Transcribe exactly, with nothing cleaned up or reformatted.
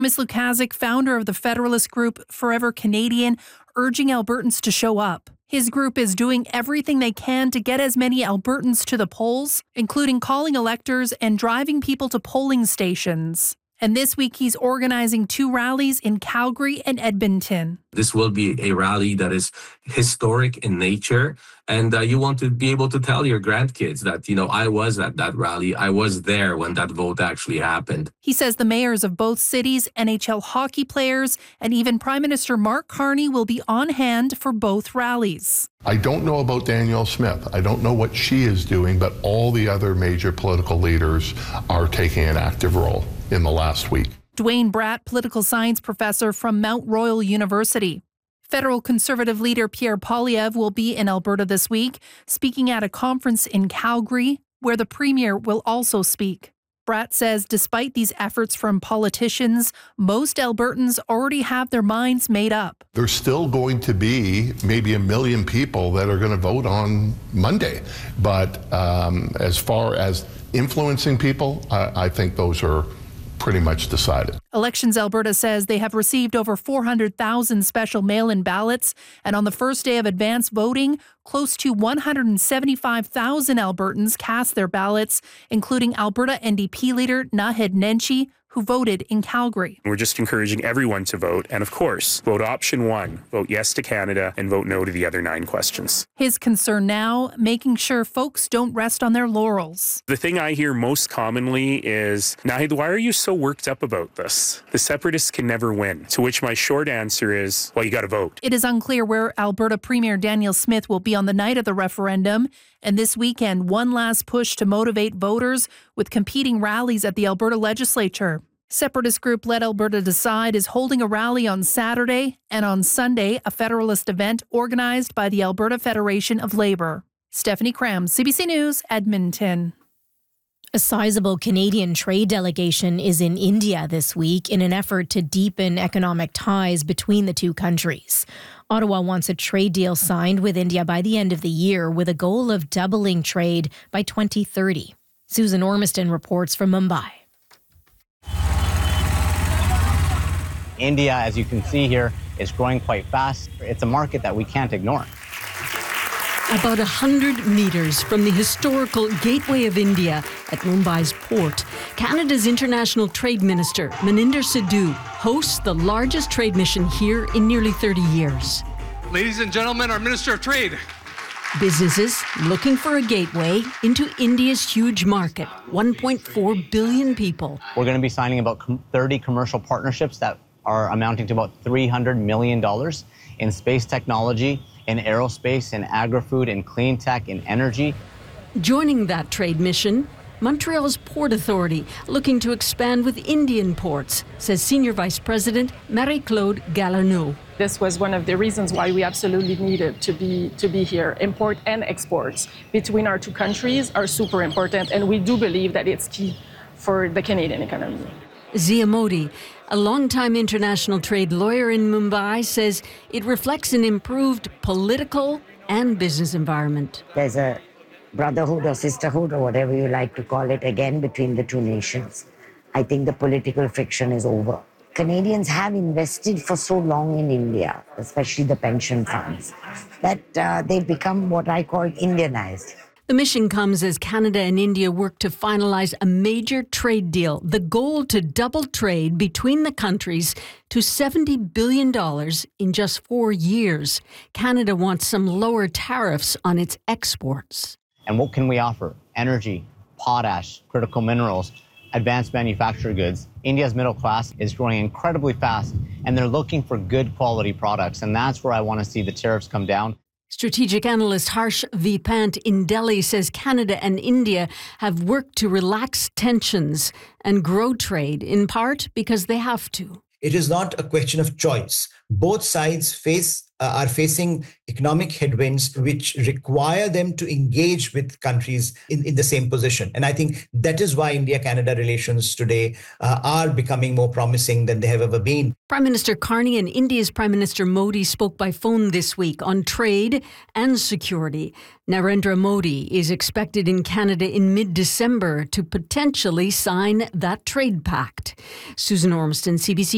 Miz Lukaszuk, founder of the Federalist group Forever Canadian, urging Albertans to show up. His group is doing everything they can to get as many Albertans to the polls, including calling electors and driving people to polling stations. And this week, he's organizing two rallies in Calgary and Edmonton. This will be a rally that is historic in nature. And uh, you want to be able to tell your grandkids that, you know, I was at that rally. I was there when that vote actually happened. He says the mayors of both cities, N H L hockey players, and even Prime Minister Mark Carney will be on hand for both rallies. I don't know about Danielle Smith. I don't know what she is doing, but all the other major political leaders are taking an active role in the last week. Dwayne Bratt, political science professor from Mount Royal University. Federal Conservative leader Pierre Poilievre will be in Alberta this week, speaking at a conference in Calgary, where the Premier will also speak. Bratt says despite these efforts from politicians, most Albertans already have their minds made up. There's still going to be maybe a million people that are going to vote on Monday. But um, as far as influencing people, I, I think those are pretty much decided. Elections Alberta says they have received over four hundred thousand special mail-in ballots, and on the first day of advance voting, close to one hundred seventy-five thousand Albertans cast their ballots, including Alberta N D P leader Naheed Nenshi, who voted in Calgary. We're just encouraging everyone to vote, and of course, vote option one, vote yes to Canada, and vote no to the other nine questions. His concern now, making sure folks don't rest on their laurels. The thing I hear most commonly is, Naheed, why are you so worked up about this? The separatists can never win. To which my short answer is, well, you got to vote. It is unclear where Alberta Premier Danielle Smith will be on the night of the referendum, and this weekend, one last push to motivate voters with competing rallies at the Alberta Legislature. Separatist group Let Alberta Decide is holding a rally on Saturday, and on Sunday, a Federalist event organized by the Alberta Federation of Labour. Stephanie Cram, C B C News, Edmonton. A sizable Canadian trade delegation is in India this week in an effort to deepen economic ties between the two countries. Ottawa wants a trade deal signed with India by the end of the year with a goal of doubling trade by twenty thirty. Susan Ormiston reports from Mumbai. India, as you can see here, is growing quite fast. It's a market that we can't ignore. About one hundred metres from the historical Gateway of India at Mumbai's port, Canada's International Trade Minister, Maninder Sidhu, hosts the largest trade mission here in nearly thirty years. Ladies and gentlemen, our Minister of Trade. Businesses looking for a gateway into India's huge market, one point four billion people. We're going to be signing about thirty commercial partnerships that are amounting to about three hundred million dollars in space technology, in aerospace, in agri-food, in clean tech, in energy. Joining that trade mission, Montreal's Port Authority, looking to expand with Indian ports, says Senior Vice President Marie-Claude Galaneau. This was one of the reasons why we absolutely needed to be to be here. Import and exports between our two countries are super important, and we do believe that it's key for the Canadian economy. Zia Modi, a longtime international trade lawyer in Mumbai, says it reflects an improved political and business environment. There's a brotherhood or sisterhood or whatever you like to call it again between the two nations. I think the political friction is over. Canadians have invested for so long in India, especially the pension funds, that uh, they've become what I call Indianized. The mission comes as Canada and India work to finalize a major trade deal, the goal to double trade between the countries to seventy billion dollars in just four years. Canada wants some lower tariffs on its exports. And what can we offer? Energy, potash, critical minerals, advanced manufactured goods. India's middle class is growing incredibly fast, and they're looking for good quality products, and that's where I want to see the tariffs come down. Strategic analyst Harsh V. Pant in Delhi says Canada and India have worked to relax tensions and grow trade, in part because they have to. It is not a question of choice. Both sides face uh, are facing economic headwinds which require them to engage with countries in, in the same position. And I think that is why India-Canada relations today uh, are becoming more promising than they have ever been. Prime Minister Carney and India's Prime Minister Modi spoke by phone this week on trade and security. Narendra Modi is expected in Canada in mid-December to potentially sign that trade pact. Susan Ormiston, C B C